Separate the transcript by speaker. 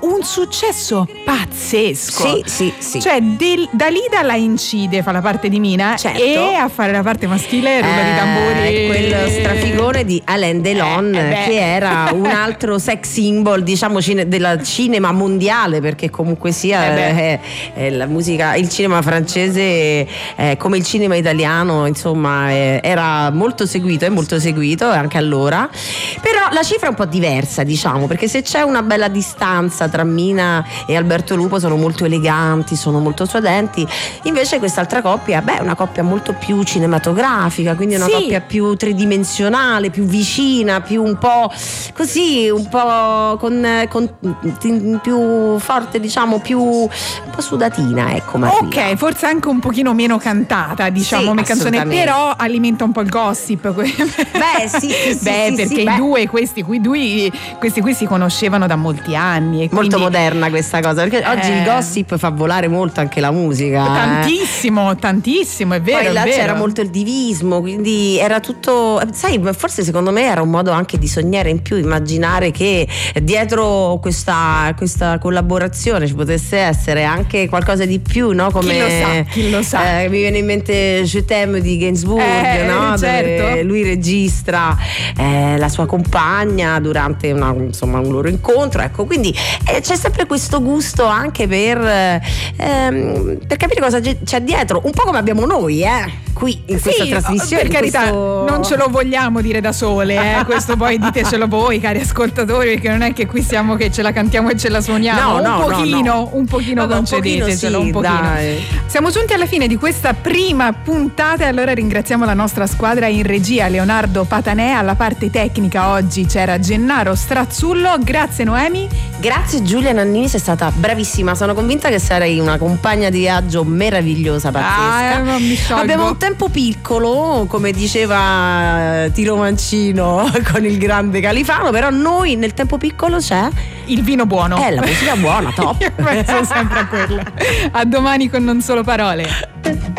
Speaker 1: un successo pazzesco.
Speaker 2: Sì.
Speaker 1: Cioè Dalida la incide, fa la parte di Mina,
Speaker 2: certo,
Speaker 1: e a fare la parte maschile rulla di tamburi.
Speaker 2: Quello strafigone di Alain Delon, che era un altro sex symbol, diciamo, della cinema mondiale, perché comunque sia la musica, il cinema francese, come il cinema italiano, insomma, era molto seguito, è molto seguito anche allora. Però la cifra è un po' diversa, diciamo, perché se c'è una bella distanza tra Mina e Alberto Lupo, sono molto eleganti, sono molto suadenti. Invece quest'altra coppia è una coppia molto più cinematografica, quindi una coppia più tridimensionale, più vicina, più un po' così, un po' con più forte, diciamo, più un po' sudatina, ecco. Maria.
Speaker 1: Ok, forse anche un pochino meno cantata, diciamo, come canzone, però alimenta un po' il gossip. Perché i due, questi qui si conoscevano da molti anni. E
Speaker 2: molto
Speaker 1: quindi,
Speaker 2: moderna questa cosa, perché oggi il gossip fa volare molto anche la musica.
Speaker 1: Tantissimo, è vero.
Speaker 2: Poi là
Speaker 1: vero.
Speaker 2: c'era molto il divismo, quindi era tutto, sai, forse secondo me era un modo anche di sognare in più, immaginare che dietro questa collaborazione ci potesse essere anche qualcosa di più, no? Come
Speaker 1: chi lo sa.
Speaker 2: Mi viene in mente Je t'aime di Gainsbourg, no?
Speaker 1: Certo.
Speaker 2: Dove lui registra la sua compagna durante un loro incontro, ecco, quindi c'è sempre questo gusto anche per capire cosa c'è dietro, un po' come abbiamo noi qui in questa trasmissione.
Speaker 1: Per carità, non ce lo vogliamo dire da sole, questo poi ditecelo voi, cari ascoltatori, perché non è che qui siamo che ce la cantiamo e ce la suoniamo. Un pochino concedetecelo, un pochino.
Speaker 2: Dai.
Speaker 1: Siamo giunti alla fine di questa prima puntata e allora ringraziamo la nostra squadra in regia, Leonardo Patanè, alla parte tecnica oggi c'era Gennaro Strazzullo. Grazie Noemi.
Speaker 2: Grazie Giulia Nannini, sei stata bravissima, sono convinta che sarai una compagna di viaggio meravigliosa, pazzesca. Abbiamo un tempo piccolo, come diceva Tiro Mancino con il grande Califano, però noi nel tempo piccolo c'è
Speaker 1: il vino buono,
Speaker 2: la musica buona, top.
Speaker 1: Io penso sempre a quello. A domani con Non Solo Parole.